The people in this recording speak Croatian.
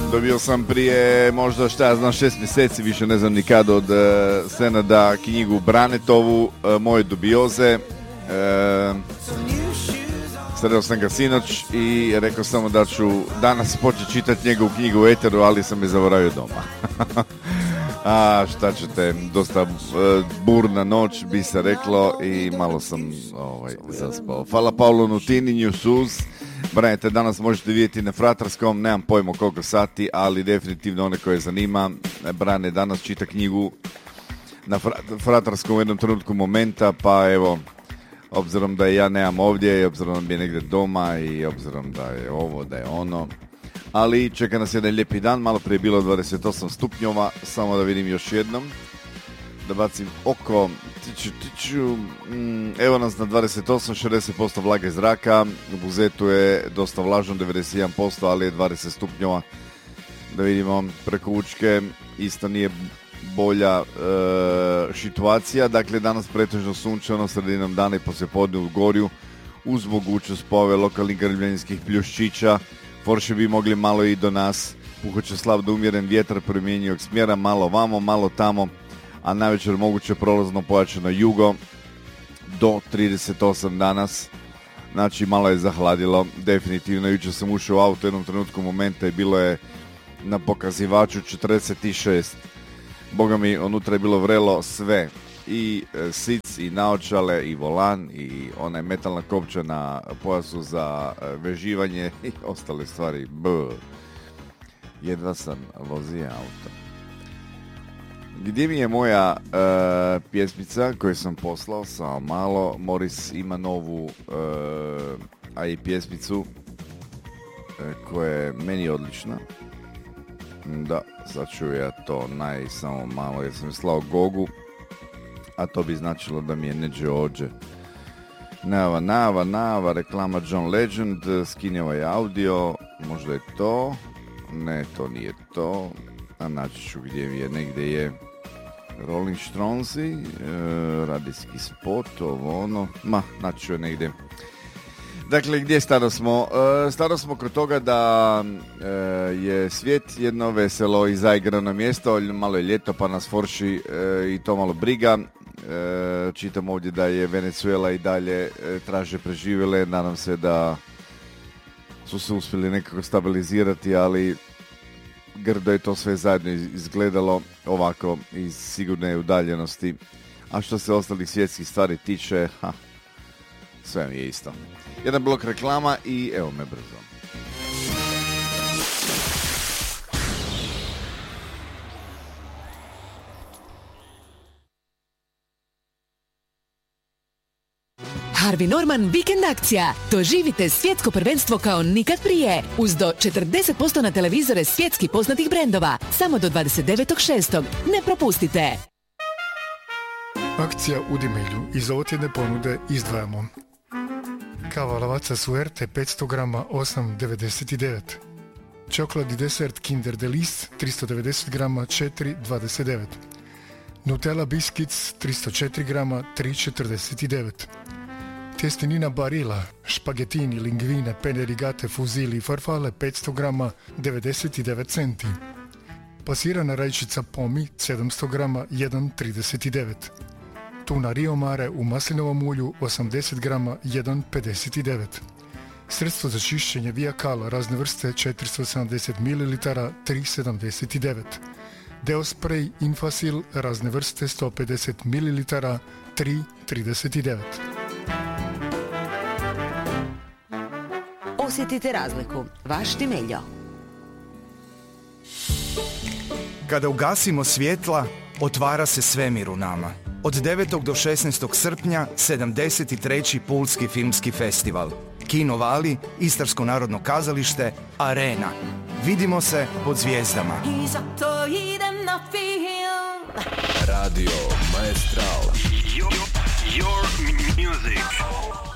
Dobio sam prije možda 6 mjeseci, više ne znam nikad, od Senada knjigu Branetovu, Moje dubioze. Sreo sam ga sinoć i rekao sam da ću danas početi čitati njegovu knjigu u eteru, ali sam je zaboravio doma. A šta ćete, dosta burna noć bi se reklo i malo sam zaspao. Hvala Paolo Nutini, New Shoes. Branite, danas možete vidjeti na Fratarskom, nemam pojma koliko sati, ali definitivno one koje zanima. Brane danas čita knjigu na Fratarskom u jednom trenutku momenta, pa evo, obzirom da ja nemam ovdje i obzirom da je negdje doma i obzirom da je ovo, da je ono. Ali čeka nas jedan lijepi dan, malo prije je bilo 28 stupnjova, samo da vidim još jednom. Da bacim oko, evo nas na 28, 60% vlage zraka, u Buzetu je dosta vlažno, 91%, ali je 20 stupnjova. Da vidimo, preko Učke isto nije bolja situacija, dakle danas pretežno sunčano, sredinom dana i poslijepodne u Gorju, uz mogućnost pojave lokalnih grmljanskih pljuščića. Forše bi mogli malo i do nas, puhoće slab do umjeren vjetar promjenjivog smjera, malo vamo, malo tamo, a navečer moguće prolazno pojačano jugo do 38 danas. Znači malo je zahladilo, definitivno. Jučer sam ušao u auto u jednom trenutku momenta i bilo je na pokazivaču 46. Boga mi, unutra je bilo vrelo sve. I sic, i naočale, i volan, i onaj metalna kopča na pojasu za veživanje i ostale stvari. Jedva sam vozio auto. Gdje mi je moja pjesmica koju sam poslao, samo malo. Moris ima novu a i pjesmicu koja je meni odlična. Da, sad ću ja to samo malo jer sam slao Gogu, a to bi značilo da mi je neđe ođe. Nava, reklama John Legend, skinjava je audio, možda je to, ne, to nije to, a naći ću gdje mi je, negdje je Rolling Stonesi, radijski spot, ovo ono, naći ću je negdje. Dakle, gdje staro smo? Staro smo kod toga da je svijet jedno veselo i zaigrano mjesto, malo je ljeto pa nas forši i to malo briga. Čitam ovdje da je Venezuela i dalje traže preživjele, nadam se da su se uspjeli nekako stabilizirati, ali grdo je to sve zajedno izgledalo ovako iz sigurne udaljenosti. A što se ostalih svjetskih stvari tiče, sve mi je isto. Jedan blok reklama i evo me brzo. Harvey Norman vikend akcija. Doživite svjetsko prvenstvo kao nikad prije. Uz do 40% na televizore svjetski poznatih brendova. Samo do 29.6. Ne propustite. Akcija u Dimilju. Iz ovotjedne ponude izdvajamo kava Lavazza Suerte 500 grama 8,99. Čokoladi desert Kinder Delice 390 grama 4,29. Nutella Biscuits 304 grama 3,49. Tjestenina Barilla, špagetini, lingvine, pene rigate, fuzili i farfale 500 grama 99 centi. Pasirana rajčica Pomi 700 grama 1,39. Tuna Rio Mare u maslinovom ulju 80 grama 1,59. Sredstvo za čišćenje Via Cal razne vrste 470 ml 3,79. Deo spray Infasil razne vrste 150 ml 3,39. Osjetite razliku. Vaš Timeljo. Kada ugasimo svjetla, otvara se svemir u nama. Od 9. do 16. srpnja 73. Pulski filmski festival. Kino Vali, Istarsko narodno kazalište, Arena. Vidimo se pod zvijezdama. I zato idem na film. Radio Maestral. Your music.